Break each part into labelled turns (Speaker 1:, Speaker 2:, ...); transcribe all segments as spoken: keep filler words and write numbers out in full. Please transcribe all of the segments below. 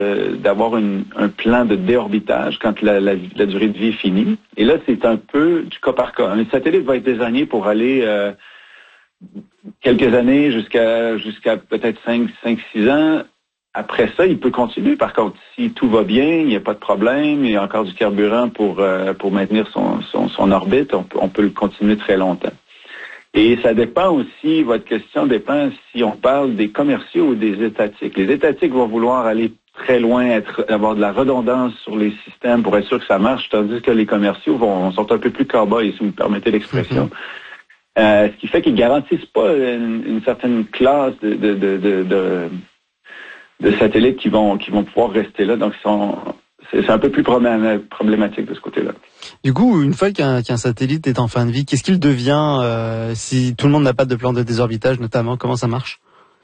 Speaker 1: euh, d'avoir une, un plan de déorbitage quand la, la, la durée de vie est finie. Et là, c'est un peu du cas par cas. Un satellite va être désigné pour aller euh, quelques années jusqu'à jusqu'à peut-être cinq, cinq, six ans. Après ça, il peut continuer. Par contre, si tout va bien, il n'y a pas de problème, il y a encore du carburant pour euh, pour maintenir son, son, son orbite, on peut, on peut le continuer très longtemps. Et ça dépend aussi, votre question dépend si on parle des commerciaux ou des étatiques. Les étatiques vont vouloir aller très loin, être, avoir de la redondance sur les systèmes pour être sûr que ça marche, tandis que les commerciaux vont, sont un peu plus cow-boys, si vous me permettez l'expression. Mm-hmm. Euh, ce qui fait qu'ils garantissent pas une, une certaine classe de, de, de, de, de, de satellites qui vont, qui vont pouvoir rester là. Donc, ils sont, c'est, c'est un peu plus problématique de ce côté-là.
Speaker 2: Du coup, une fois qu'un, qu'un satellite est en fin de vie, qu'est-ce qu'il devient euh, si tout le monde n'a pas de plan de désorbitage, notamment? Comment ça marche?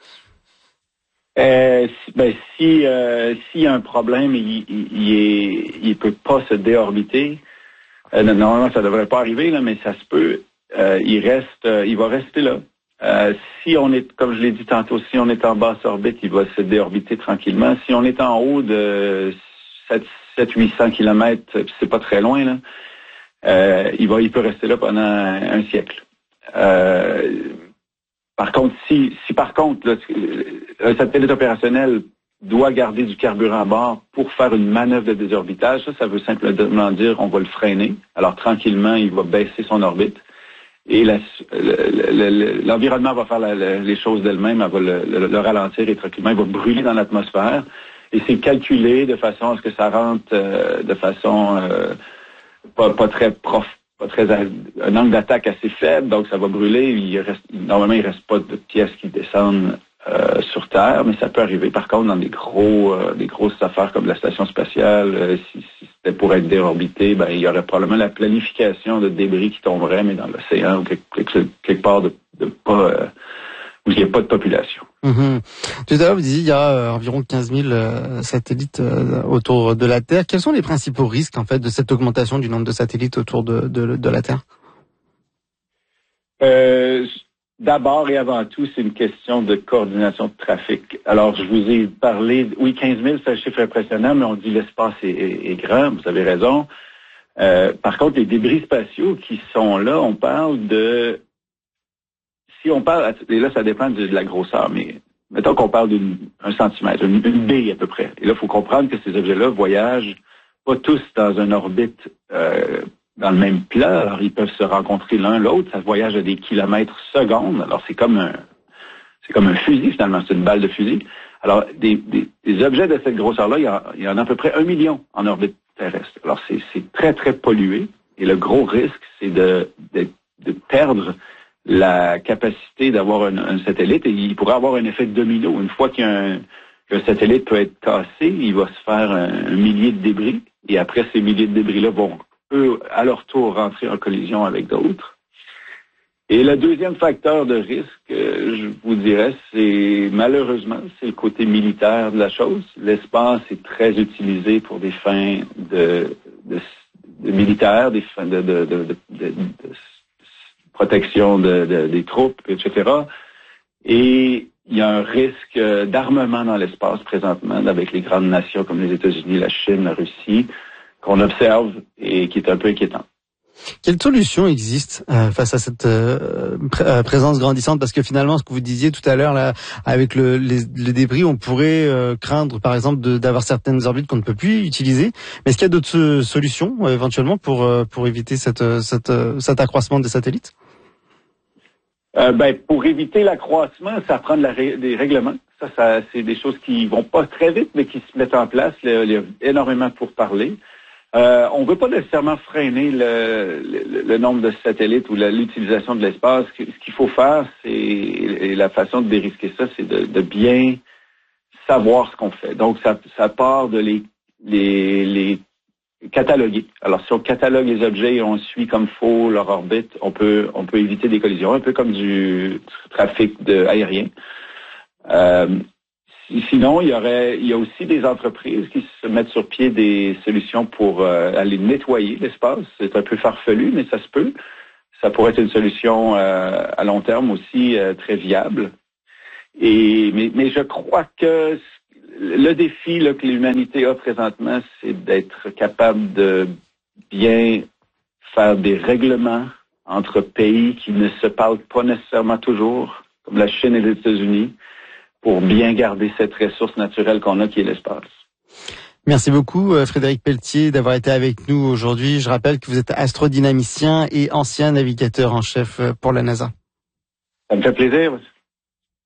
Speaker 1: Euh, si, ben, si euh, s'il y a un problème, il, il, il, est, il peut pas se déorbiter. Euh, normalement, ça devrait pas arriver, là, mais ça se peut. Euh, il reste, euh, il va rester là. Euh, si on est, comme je l'ai dit tantôt, si on est en basse orbite, il va se déorbiter tranquillement. Si on est en haut de sept à huit cents kilomètres, c'est pas très loin, là, euh, il va, il peut rester là pendant un, un siècle. Euh, par contre, si, si par contre, là, un satellite opérationnel doit garder du carburant à bord pour faire une manœuvre de désorbitage, ça, ça veut simplement dire on va le freiner. Alors, tranquillement, il va baisser son orbite. Et la, le, le, le, l'environnement va faire la, la, les choses d'elle-même, elle va le, le, le ralentir et tranquillement, il va brûler dans l'atmosphère. Et c'est calculé de façon à ce que ça rentre euh, de façon euh, pas, pas très prof, pas très un angle d'attaque assez faible, donc ça va brûler. Il reste, normalement, il reste pas de pièces qui descendent euh, sur Terre, mais ça peut arriver. Par contre, dans des gros, euh, des grosses affaires comme la station spatiale, euh, si, si c'était pour être déorbité, ben il y aurait probablement la planification de débris qui tomberait, mais dans l'océan ou quelque, quelque part de, de pas euh, où il n'y a pas de population.
Speaker 2: Mmh. Tout à l'heure, vous disiez il y a euh, environ quinze mille euh, satellites euh, autour de la Terre. Quels sont les principaux risques en fait de cette augmentation du nombre de satellites autour de, de, de la Terre?
Speaker 1: Euh, d'abord et avant tout, c'est une question de coordination de trafic. Alors, je vous ai parlé, oui, quinze mille, c'est un chiffre impressionnant, mais on dit l'espace est, est, est grand, vous avez raison. Euh, par contre, les débris spatiaux qui sont là, on parle de... Si on parle, et là, ça dépend de, de la grosseur, mais mettons qu'on parle d'un centimètre, une, une baie à peu près. Et là, il faut comprendre que ces objets-là voyagent pas tous dans une orbite euh, dans le même plan. Alors, ils peuvent se rencontrer l'un l'autre. Ça voyage à des kilomètres secondes. Alors, c'est comme un c'est comme un fusil, finalement. C'est une balle de fusil. Alors, des, des, des objets de cette grosseur-là, il y, en, il y en a à peu près un million en orbite terrestre. Alors, c'est, c'est très, très pollué. Et le gros risque, c'est de, de, de perdre la capacité d'avoir un, un satellite, et il pourrait avoir un effet de domino. Une fois qu'un, qu'un satellite peut être cassé, il va se faire un, un millier de débris, et après ces milliers de débris-là vont, eux, à leur tour, rentrer en collision avec d'autres. Et le deuxième facteur de risque, euh, je vous dirais, c'est malheureusement, c'est le côté militaire de la chose. L'espace est très utilisé pour des fins de, de, de militaires, des fins de, de, de, de, de, de protection de, de, des troupes, et cetera. Et il y a un risque d'armement dans l'espace présentement avec les grandes nations comme les États-Unis, la Chine, la Russie, qu'on observe et qui est un peu inquiétant.
Speaker 2: Quelle solution existe euh, face à cette euh, pr- euh, présence grandissante? Parce que finalement, ce que vous disiez tout à l'heure, là, avec le, les, le débris, on pourrait euh, craindre, par exemple, de, d'avoir certaines orbites qu'on ne peut plus utiliser. Mais est-ce qu'il y a d'autres euh, solutions, euh, éventuellement, pour euh, pour éviter cette, cette, euh, cet accroissement des satellites?
Speaker 1: Euh, ben, pour éviter l'accroissement, ça prend de la ré- des règlements. Ça, ça, c'est des choses qui vont pas très vite, mais qui se mettent en place. Il y a énormément pour parler. Euh, on veut pas nécessairement freiner le, le, le nombre de satellites ou la, l'utilisation de l'espace. Ce qu'il faut faire, c'est, et la façon de dérisquer ça, c'est de, de bien savoir ce qu'on fait. Donc, ça, ça part de les, les, les cataloguer. Alors, si on catalogue les objets et on suit comme faut leur orbite, on peut, on peut éviter des collisions, un peu comme du trafic de, aérien. Euh, Sinon, il y aurait, il y a aussi des entreprises qui se mettent sur pied des solutions pour euh, aller nettoyer l'espace. C'est un peu farfelu, mais ça se peut. Ça pourrait être une solution euh, à long terme aussi euh, très viable. Et mais, mais je crois que le défi là, que l'humanité a présentement, c'est d'être capable de bien faire des règlements entre pays qui ne se parlent pas nécessairement toujours, comme la Chine et les États-Unis, pour bien garder cette ressource naturelle qu'on a, qui est l'espace.
Speaker 2: Merci beaucoup, Frédéric Pelletier, d'avoir été avec nous aujourd'hui. Je rappelle que vous êtes astrodynamicien et ancien navigateur en chef pour la NASA.
Speaker 1: Ça me fait plaisir.